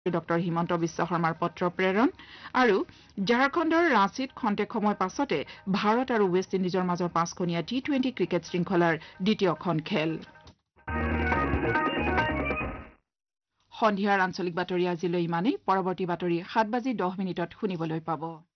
doctor Himanta Biswa শৰ্মাৰ পত্ৰ প্ৰেৰণ আৰু ঝাৰখণ্ডৰ ৰাঁচীত খন্তেক সময় পাছতে ভাৰত আৰু ৱেষ্ট ইণ্ডিজৰ মাজৰ 5খনীয়া টি20 ক্ৰিকেট শৃংখলাৰ দ্বিতীয়খন খেল সন্ধিয়াৰ আঞ্চলিক বাতৰি আজিলৈ ইমানেই পৰৱৰ্তী বাতৰি 7:10 শুনিবলৈ পাব